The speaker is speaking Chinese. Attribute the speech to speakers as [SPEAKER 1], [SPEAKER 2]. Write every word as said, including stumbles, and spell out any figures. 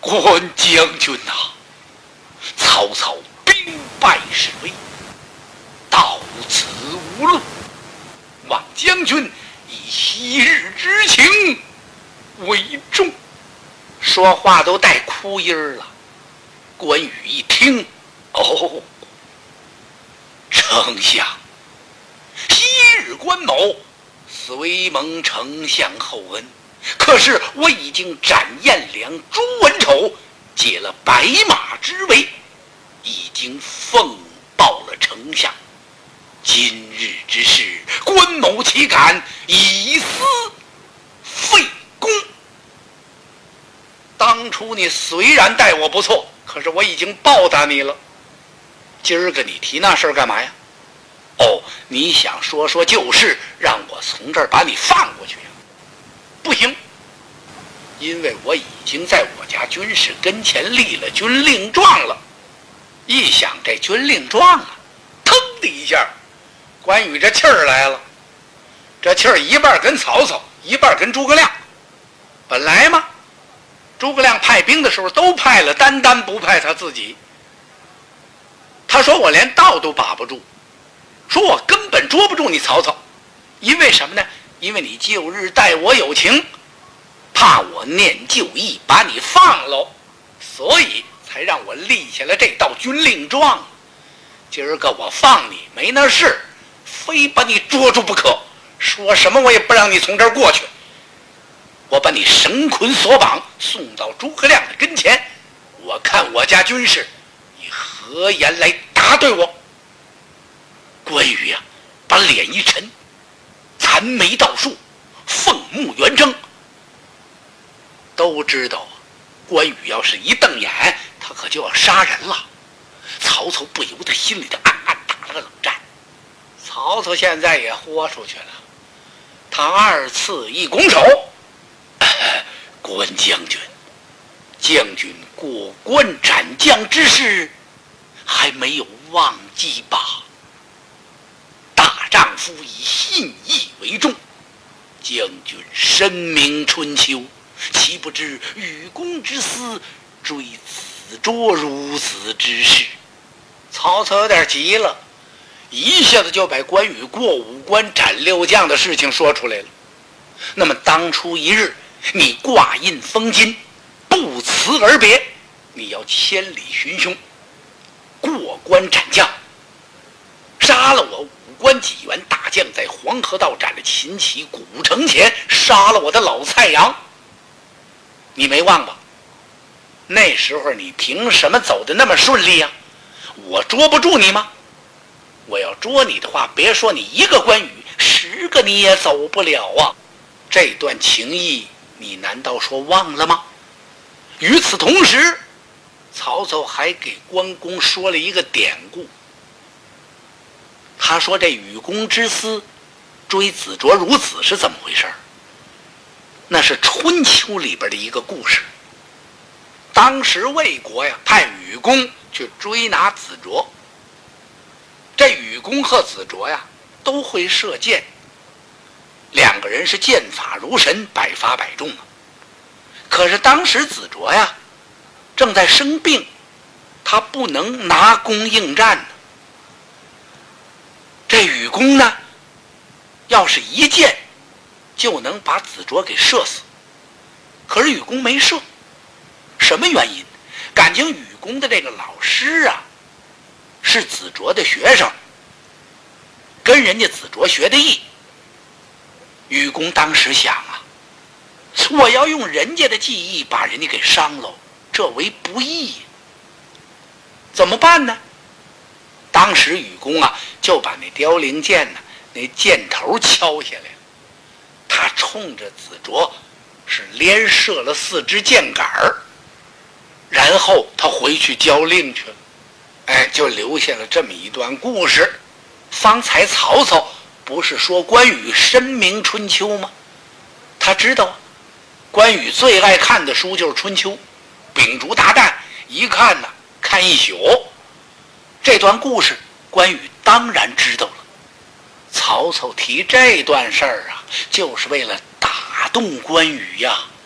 [SPEAKER 1] 关将军呐、啊，曹操兵败势危，到此无路，望将军以昔日之情为重。说话都带哭音儿了。关羽一听，哦，丞相，昔日关某似为蒙丞相厚恩，可是我已经斩颜良、诛文丑，解了白马之围，已经奉报了丞相。今日之事，关某岂敢以私废公？当初你虽然待我不错，可是我已经报答你了。今儿个你提那事儿干嘛呀？哦，你想说说旧事，让我从这儿把你放过去呀？不行，因为我已经在我家军士跟前立了军令状了。一想这军令状啊，腾的一下，关羽这气儿来了。这气儿一半跟曹操，一半跟诸葛亮。本来嘛，诸葛亮派兵的时候都派了，单单不派他自己。他说我连道都把不住，说我根本捉不住你曹操。因为什么呢？因为你旧日待我有情，怕我念旧义把你放喽，所以才让我立下了这道军令状。今儿个我放你没那事，非把你捉住不可，说什么我也不让你从这儿过去。我把你绳捆索绑，送到诸葛亮的跟前，我看我家军士以何言来答对我？关羽呀、啊，把脸一沉，残眉倒竖，凤目圆睁。都知道关羽要是一瞪眼，他可就要杀人了。曹操不由得心里头暗暗打了个冷战。曹操现在也豁出去了，他二次一拱手，关将军，将军过关斩将之事还没有忘记吧？大丈夫以信义为重，将军深明春秋，岂不知与公之私，追子卓如此之事？曹操有点急了，一下子就把关羽过五关斩六将的事情说出来了。那么当初一日你挂印封金，不辞而别，你要千里寻凶，过关斩将，杀了我五关几员大将，在黄河道斩了秦琪、古城前，杀了我的老蔡阳。你没忘吧？那时候你凭什么走得那么顺利呀、啊？我捉不住你吗？我要捉你的话，别说你一个关羽，十个你也走不了啊！这段情谊你难道说忘了吗？与此同时，曹操还给关公说了一个典故。他说这与公之私，追子卓如子是怎么回事？那是春秋里边的一个故事。当时魏国呀派禹公去追拿子卓，这禹公和子卓呀都会射箭，两个人是剑法如神，百发百中啊。可是当时子卓呀正在生病，他不能拿弓应战呢。这禹公呢，要是一箭就能把子卓给射死，可是禹公没射，什么原因？感情禹公的这个老师啊是子卓的学生，跟人家子卓学的艺。禹公当时想啊，我要用人家的技艺把人家给伤了，这为不义，怎么办呢？当时禹公啊就把那凋零箭呢那箭头敲下来了，他冲着子卓是连射了四支箭杆儿，然后他回去交令去了。哎，就留下了这么一段故事。方才曹操不是说关羽深明春秋吗？他知道关羽最爱看的书就是春秋，秉烛大旦一看呢看一宿。这段故事关羽当然知道了。曹操提这段事儿啊，就是为了打动关羽呀。